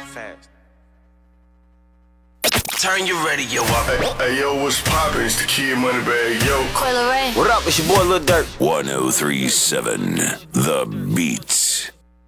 fast. Turn your radio up. Hey, yo, what's poppin'? It's the Kid Moneybagg, yo. Coil Ray. What up? It's your boy Lil Durk. 1037 The Beats.